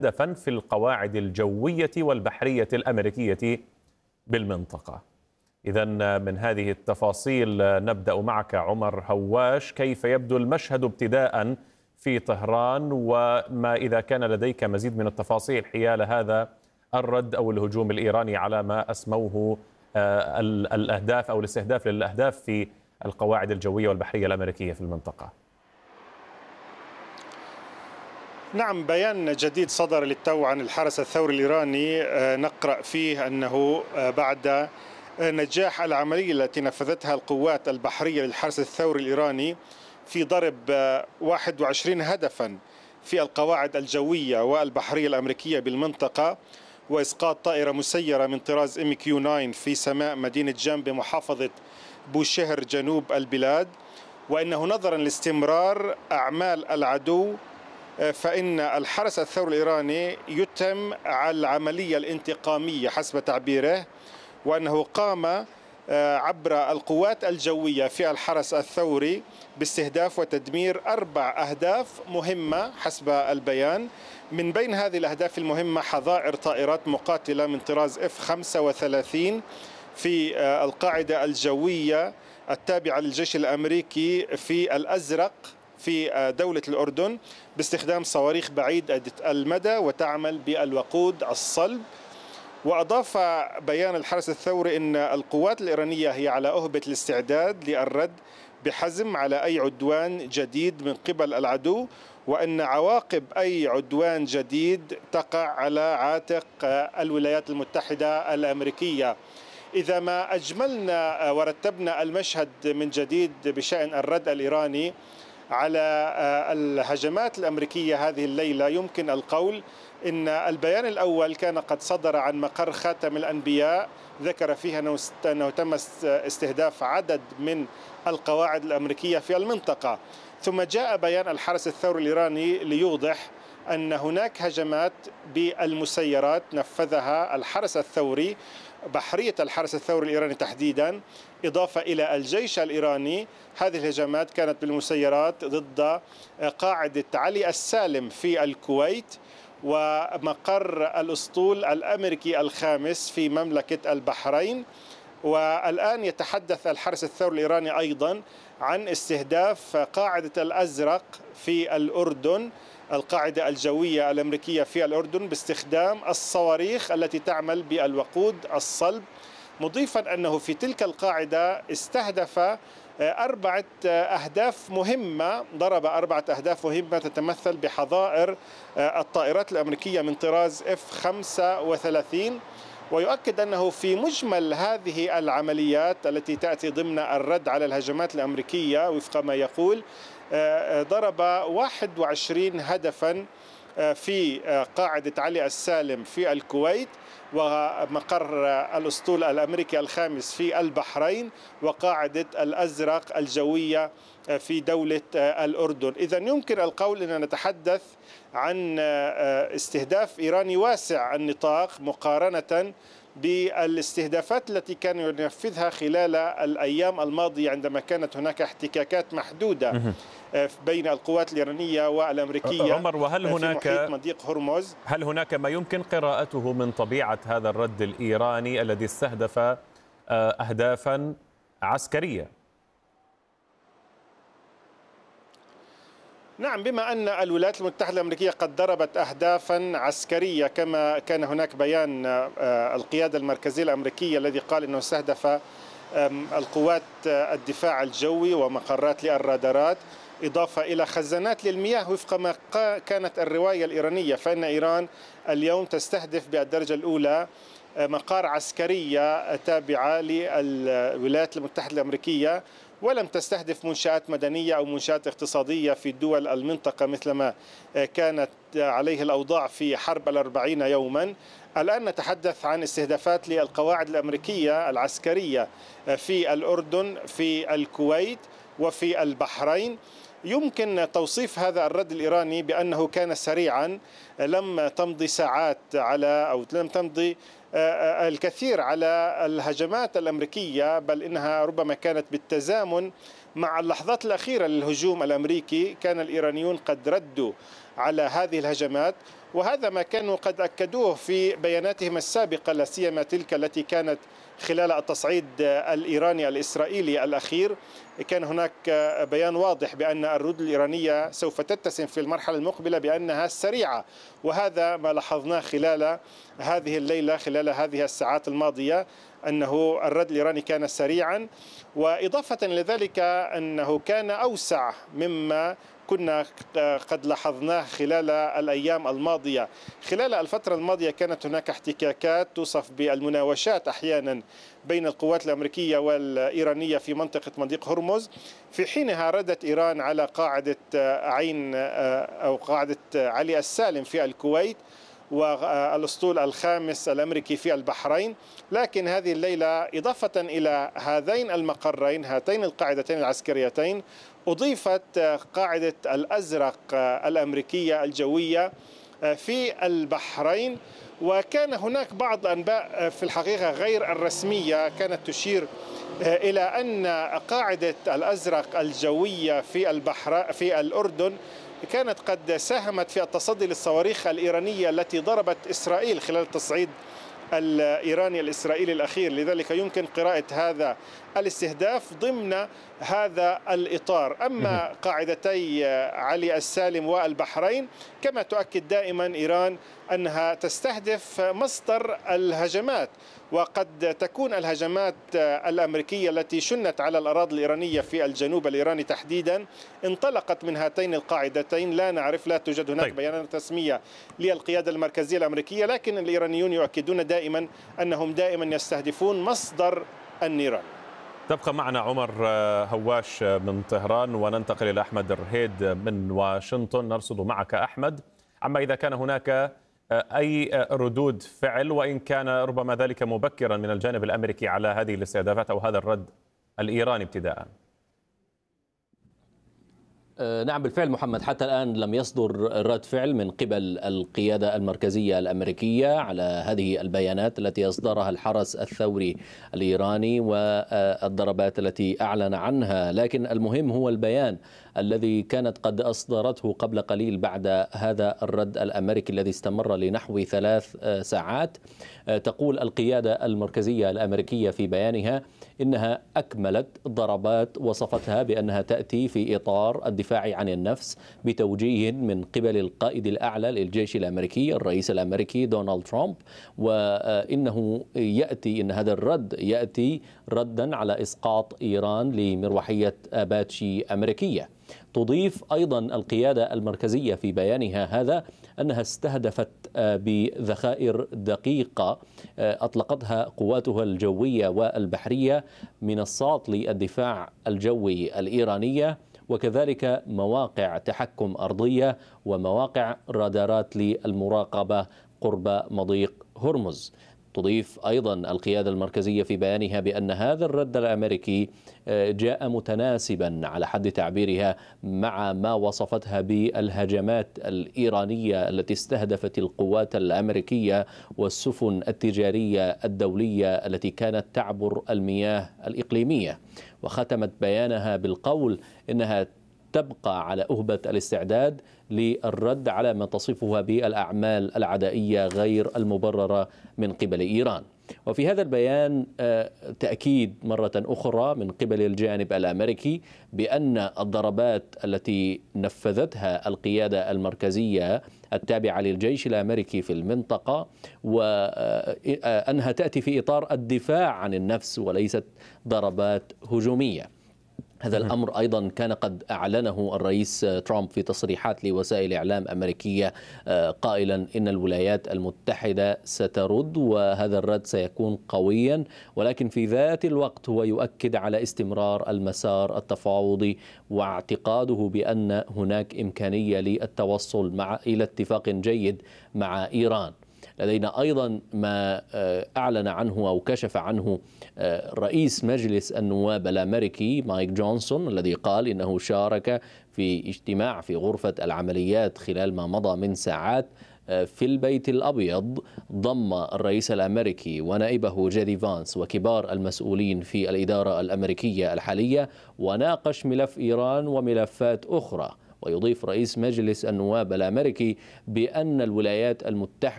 هدفا في القواعد الجوية والبحرية الأمريكية بالمنطقة. إذا من هذه التفاصيل نبدأ معك عمر هواش، كيف يبدو المشهد ابتداء في طهران، وما إذا كان لديك مزيد من التفاصيل حيال هذا الرد أو الهجوم الإيراني على ما أسموه الأهداف أو الاستهداف للأهداف في القواعد الجوية والبحرية الأمريكية في المنطقة. نعم، بيان جديد صدر للتو عن الحرس الثوري الإيراني نقرأ فيه أنه بعد نجاح العملية التي نفذتها القوات البحرية للحرس الثوري الإيراني في ضرب 21 هدفا في القواعد الجوية والبحرية الأمريكية بالمنطقة، وإسقاط طائرة مسيرة من طراز MQ-9 في سماء مدينة جام بمحافظة بوشهر جنوب البلاد، وأنه نظرا لاستمرار أعمال العدو فإن الحرس الثوري الإيراني يتم على العملية الانتقامية حسب تعبيره، وأنه قام عبر القوات الجوية في الحرس الثوري باستهداف وتدمير 4 أهداف مهمة حسب البيان. من بين هذه الأهداف المهمة حظائر طائرات مقاتلة من طراز F-35 في القاعدة الجوية التابعة للجيش الأمريكي في الأزرق في دولة الأردن باستخدام صواريخ بعيدة المدى وتعمل بالوقود الصلب. وأضاف بيان الحرس الثوري أن القوات الإيرانية هي على أهبة الاستعداد للرد بحزم على أي عدوان جديد من قبل العدو، وأن عواقب أي عدوان جديد تقع على عاتق الولايات المتحدة الأمريكية. إذا ما أجملنا ورتبنا المشهد من جديد بشأن الرد الإيراني على الهجمات الأمريكية هذه الليلة، يمكن القول إن البيان الأول كان قد صدر عن مقر خاتم الأنبياء، ذكر فيها أنه تم استهداف عدد من القواعد الأمريكية في المنطقة. ثم جاء بيان الحرس الثوري الإيراني ليوضح أن هناك هجمات بالمسيرات نفذها الحرس الثوري، بحرية الحرس الثوري الإيراني تحديدا، إضافة إلى الجيش الإيراني. هذه الهجمات كانت بالمسيرات ضد قاعدة علي السالم في الكويت ومقر الأسطول الأمريكي الخامس في مملكة البحرين. والآن يتحدث الحرس الثوري الإيراني أيضا عن استهداف قاعدة الأزرق في الأردن، القاعدة الجوية الأمريكية في الأردن، باستخدام الصواريخ التي تعمل بالوقود الصلب، مضيفا أنه في تلك القاعدة استهدف 4 أهداف مهمة، ضرب 4 أهداف مهمة تتمثل بحظائر الطائرات الأمريكية من طراز F-35. ويؤكد أنه في مجمل هذه العمليات التي تأتي ضمن الرد على الهجمات الأمريكية وفق ما يقول ضرب 21 هدفا في قاعدة علي السالم في الكويت، ومقر الأسطول الأمريكي الخامس في البحرين، وقاعدة الأزرق الجوية في دولة الأردن. إذن يمكن القول أننا نتحدث عن استهداف إيراني واسع النطاق مقارنة بالاستهدافات التي كان ينفذها خلال الأيام الماضية عندما كانت هناك احتكاكات محدودة بين القوات الإيرانية والأمريكية. عمر، وهل هناك في محيط مضيق هرمز هل هناك ما يمكن قراءته من طبيعة هذا الرد الإيراني الذي استهدف أهدافا عسكرية؟ نعم، بما أن الولايات المتحدة الأمريكية قد ضربت أهدافا عسكرية كما كان هناك بيان القيادة المركزية الأمريكية الذي قال أنه استهدف القوات الدفاع الجوي ومقرات للرادارات، إضافة إلى خزانات للمياه وفق ما كانت الرواية الإيرانية، فإن إيران اليوم تستهدف بالدرجة الأولى مقار عسكرية تابعة للولايات المتحدة الأمريكية، ولم تستهدف منشآت مدنية أو منشآت اقتصادية في دول المنطقة مثل ما كانت عليه الأوضاع في حرب 40 يوما. الآن نتحدث عن استهدافات للقواعد الأمريكية العسكرية في الأردن، في الكويت، وفي البحرين. يمكن توصيف هذا الرد الإيراني بأنه كان سريعا، لم تمضي ساعات أو لم تمضي الكثير على الهجمات الأمريكية، بل إنها ربما كانت بالتزامن مع اللحظات الأخيرة للهجوم الأمريكي. كان الإيرانيون قد ردوا على هذه الهجمات، وهذا ما كانوا قد أكدوه في بياناتهم السابقة، لا سيما تلك التي كانت خلال التصعيد الإيراني الإسرائيلي الأخير. كان هناك بيان واضح بأن الردود الإيرانية سوف تتسم في المرحلة المقبلة بأنها سريعة، وهذا ما لاحظناه خلال هذه الليلة، خلال هذه الساعات الماضية، أنه الرد الإيراني كان سريعا، وإضافة لذلك أنه كان أوسع مما كنا قد لاحظناه خلال الأيام الماضية. خلال الفترة الماضية كانت هناك احتكاكات توصف بالمناوشات أحيانا بين القوات الأمريكية والإيرانية في منطقة مضيق هرمز، في حينها ردت إيران على قاعدة عين أو قاعدة علي السالم في الكويت والأسطول الخامس الأمريكي في البحرين. لكن هذه الليلة إضافة إلى هذين المقرين، هاتين القاعدتين العسكريتين، أضيفت قاعدة الأزرق الأمريكية الجوية في البحرين. وكان هناك بعض الأنباء في الحقيقة غير الرسمية كانت تشير إلى أن قاعدة الأزرق الجوية في الأردن كانت قد ساهمت في التصدي للصواريخ الإيرانية التي ضربت إسرائيل خلال التصعيد الإيراني الإسرائيلي الأخير. لذلك يمكن قراءة هذا الاستهداف ضمن هذا الإطار. أما قاعدتي علي السالم والبحرين كما تؤكد دائما إيران أنها تستهدف مصدر الهجمات، وقد تكون الهجمات الأمريكية التي شنت على الأراضي الإيرانية في الجنوب الإيراني تحديدا انطلقت من هاتين القاعدتين. لا نعرف، لا توجد هناك بيانات رسمية للقيادة المركزية الأمريكية، لكن الإيرانيون يؤكدون دائما أنهم دائما يستهدفون مصدر النيران. تبقى معنا عمر هواش من طهران، وننتقل إلى أحمد الرهيد من واشنطن. نرصد معك أحمد عما إذا كان هناك أي ردود فعل، وإن كان ربما ذلك مبكرا، من الجانب الأمريكي على هذه الاستهدافات أو هذا الرد الإيراني ابتداء. نعم بالفعل محمد، حتى الآن لم يصدر رد فعل من قبل القيادة المركزية الأمريكية على هذه البيانات التي أصدرها الحرس الثوري الإيراني والضربات التي أعلن عنها. لكن المهم هو البيان الذي كانت قد أصدرته قبل قليل بعد هذا الرد الأمريكي الذي استمر لنحو 3 ساعات. تقول القيادة المركزية الأمريكية في بيانها إنها أكملت ضربات وصفتها بأنها تأتي في إطار الدفاع عن النفس بتوجيه من قبل القائد الأعلى للجيش الأمريكي الرئيس الأمريكي دونالد ترامب، وإنه إن هذا الرد يأتي ردا على إسقاط إيران لمروحية أباتشي أمريكية. تضيف أيضا القيادة المركزية في بيانها هذا أنها استهدفت بذخائر دقيقة أطلقتها قواتها الجوية والبحرية منصات للدفاع الجوي الإيرانية، وكذلك مواقع تحكم أرضية ومواقع رادارات للمراقبة قرب مضيق هرمز. تضيف أيضا القيادة المركزية في بيانها بأن هذا الرد الأمريكي جاء متناسبا على حد تعبيرها مع ما وصفتها بالهجمات الإيرانية التي استهدفت القوات الأمريكية والسفن التجارية الدولية التي كانت تعبر المياه الإقليمية. وختمت بيانها بالقول إنها تبقى على أهبة الاستعداد للرد على ما تصفها بالأعمال العدائية غير المبررة من قبل إيران. وفي هذا البيان تأكيد مرة أخرى من قبل الجانب الأمريكي بأن الضربات التي نفذتها القيادة المركزية التابعة للجيش الأمريكي في المنطقة وأنها تأتي في إطار الدفاع عن النفس وليست ضربات هجومية. هذا الأمر أيضا كان قد أعلنه الرئيس ترامب في تصريحات لوسائل إعلام أمريكية قائلا إن الولايات المتحدة سترد وهذا الرد سيكون قويا، ولكن في ذات الوقت هو يؤكد على استمرار المسار التفاوضي واعتقاده بأن هناك إمكانية للتوصل إلى اتفاق جيد مع إيران. لدينا أيضا ما أعلن عنه أو كشف عنه رئيس مجلس النواب الأمريكي مايك جونسون، الذي قال إنه شارك في اجتماع في غرفة العمليات خلال ما مضى من ساعات في البيت الأبيض ضم الرئيس الأمريكي ونائبه جيدي فانس وكبار المسؤولين في الإدارة الأمريكية الحالية، وناقش ملف إيران وملفات أخرى. ويضيف رئيس مجلس النواب الأمريكي بأن الولايات المتحدة